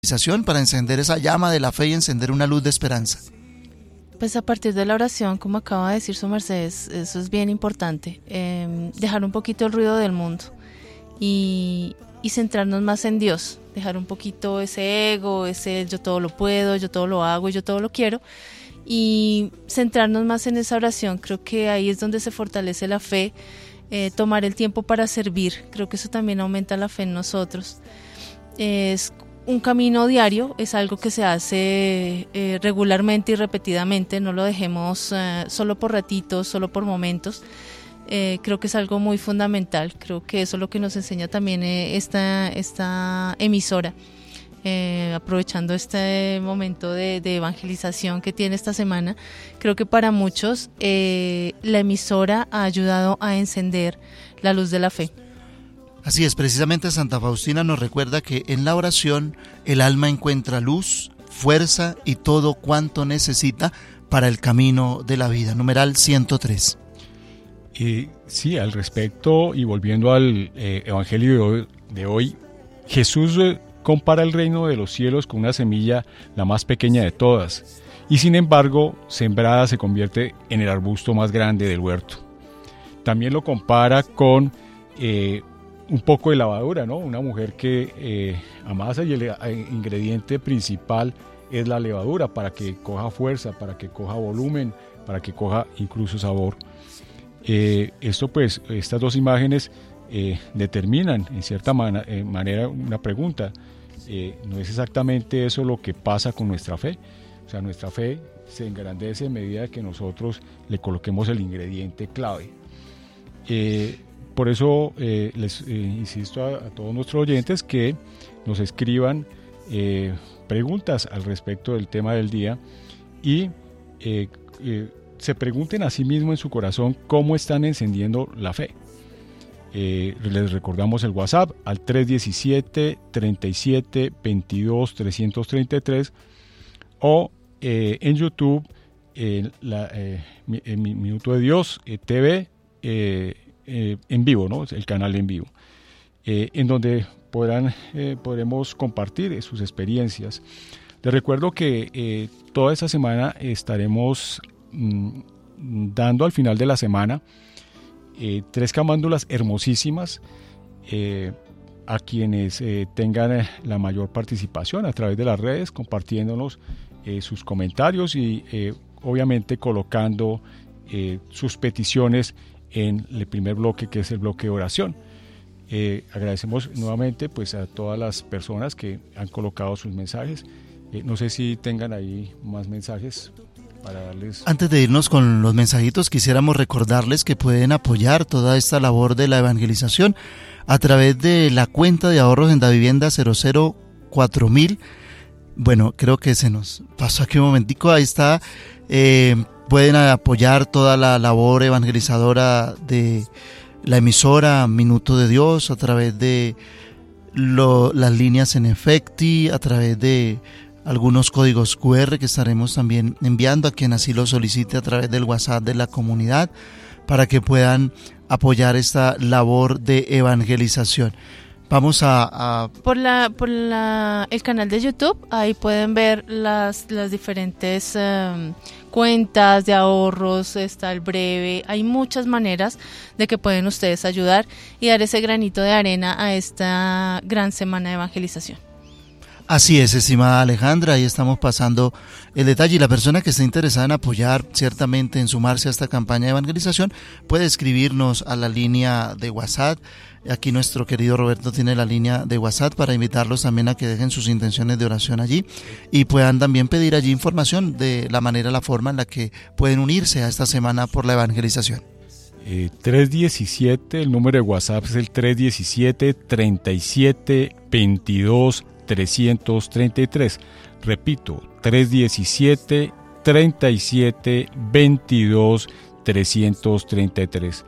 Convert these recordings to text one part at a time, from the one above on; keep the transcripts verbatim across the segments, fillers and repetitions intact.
para encender esa llama de la fe y encender una luz de esperanza? Pues a partir de la oración, como acaba de decir su merced, eso es bien importante, eh, dejar un poquito el ruido del mundo y, y centrarnos más en Dios, dejar un poquito ese ego, ese yo todo lo puedo, yo todo lo hago, yo todo lo quiero, y centrarnos más en esa oración. Creo que ahí es donde se fortalece la fe, eh, tomar el tiempo para servir, creo que eso también aumenta la fe en nosotros. Es un camino diario, es algo que se hace eh, regularmente y repetidamente, no lo dejemos eh, solo por ratitos, solo por momentos. Eh, creo que es algo muy fundamental, creo que eso es lo que nos enseña también eh, esta, esta emisora, eh, aprovechando este momento de, de evangelización que tiene esta semana. Creo que para muchos eh, la emisora ha ayudado a encender la luz de la fe. Así es, precisamente Santa Faustina nos recuerda que en la oración el alma encuentra luz, fuerza y todo cuanto necesita para el camino de la vida. Numeral ciento tres. Eh, sí, al respecto, y volviendo al eh, Evangelio de hoy, de hoy, Jesús eh, compara el reino de los cielos con una semilla, la más pequeña de todas, y sin embargo, sembrada se convierte en el arbusto más grande del huerto. También lo compara con eh, un poco de levadura, ¿no? Una mujer que eh, amasa y el eh, ingrediente principal es la levadura para que coja fuerza, para que coja volumen, para que coja incluso sabor. Eh, esto pues, estas dos imágenes eh, determinan en cierta man- eh, manera una pregunta. Eh, ¿No es exactamente eso lo que pasa con nuestra fe? O sea, nuestra fe se engrandece en medida que nosotros le coloquemos el ingrediente clave. Eh, Por eso eh, les eh, insisto a, a todos nuestros oyentes que nos escriban eh, preguntas al respecto del tema del día y eh, eh, se pregunten a sí mismos en su corazón cómo están encendiendo la fe. Eh, les recordamos el WhatsApp al tres diecisiete, treinta y siete, veintidós, trescientos treinta y tres o eh, en YouTube en la, eh, en Minuto de Dios eh, T V eh, eh, en vivo, ¿no? El canal en vivo, eh, en donde podrán, eh, podremos compartir eh, sus experiencias. Les recuerdo que eh, toda esta semana estaremos mmm, dando al final de la semana eh, tres camándulas hermosísimas eh, a quienes eh, tengan eh, la mayor participación a través de las redes, compartiéndonos eh, sus comentarios y eh, obviamente colocando eh, sus peticiones en el primer bloque, que es el bloque de oración. Eh, agradecemos nuevamente pues a todas las personas que han colocado sus mensajes. Eh, no sé si tengan ahí más mensajes para darles. Antes de irnos con los mensajitos, quisiéramos recordarles que pueden apoyar toda esta labor de la evangelización a través de la cuenta de ahorros en Davivienda cero cero cuatro mil. Bueno, creo que se nos pasó aquí un momentico, ahí está. Eh, pueden apoyar toda la labor evangelizadora de la emisora Minuto de Dios a través de lo, las líneas en Efecti, a través de algunos códigos cu erre que estaremos también enviando a quien así lo solicite a través del WhatsApp de la comunidad para que puedan apoyar esta labor de evangelización. Vamos a, a... Por la por la el canal de YouTube, ahí pueden ver las las diferentes um, cuentas de ahorros, está el breve, hay muchas maneras de que pueden ustedes ayudar y dar ese granito de arena a esta gran semana de evangelización. Así es, estimada Alejandra, ahí estamos pasando el detalle y la persona que esté interesada en apoyar, ciertamente en sumarse a esta campaña de evangelización, puede escribirnos a la línea de WhatsApp. Aquí nuestro querido Roberto tiene la línea de WhatsApp para invitarlos también a que dejen sus intenciones de oración allí y puedan también pedir allí información de la manera, la forma en la que pueden unirse a esta semana por la evangelización. Eh, tres diecisiete, el número de WhatsApp es el tres diecisiete, treinta y siete, veintidós, trescientos treinta y tres. Repito, tres diecisiete, treinta y siete, veintidós, trescientos treinta y tres.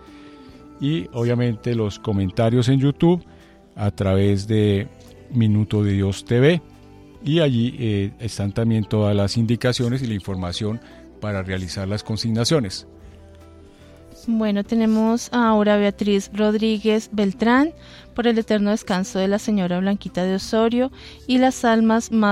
Y obviamente los comentarios en YouTube a través de Minuto de Dios T V. Y allí eh, están también todas las indicaciones y la información para realizar las consignaciones. Bueno, tenemos ahora a Beatriz Rodríguez Beltrán por el eterno descanso de la señora Blanquita de Osorio y las almas más